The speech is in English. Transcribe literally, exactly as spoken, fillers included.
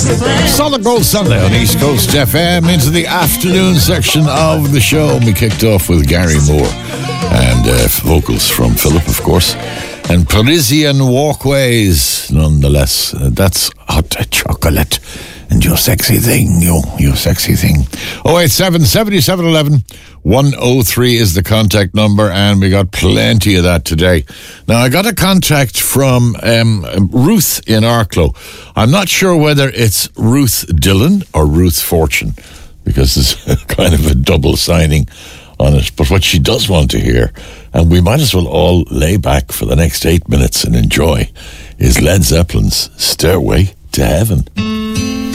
Solid Gold Sunday on East Coast F M into the afternoon section of the show. We kicked off with Gary Moore and uh, vocals from Philip, of course, and Parisian Walkways, nonetheless. Uh, that's Hot Chocolate and Your Sexy Thing, you, your sexy thing. oh eight seven, seven seven one one, one oh three is the contact number, and we got plenty of that today. Now, I got a contact from um, Ruth in Arklow. I'm not sure whether it's Ruth Dillon or Ruth Fortune, because there's kind of a double signing on it. But what she does want to hear, and we might as well all lay back for the next eight minutes and enjoy, is Led Zeppelin's Stairway to Heaven.